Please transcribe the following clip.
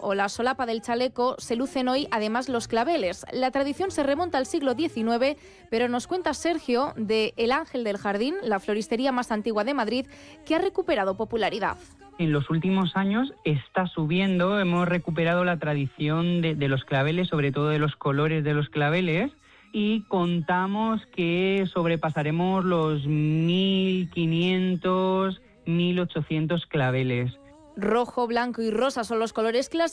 o la solapa del chaleco se lucen hoy además los claveles. La tradición se remonta al siglo XIX, pero nos cuenta Sergio de El Ángel del Jardín, la floristería más antigua de Madrid, que ha recuperado popularidad. En los últimos años está subiendo, hemos recuperado la tradición de los claveles, sobre todo de los colores de los claveles, y contamos que sobrepasaremos los 1.500, 1.800 claveles. Rojo, blanco y rosa son los colores clásicos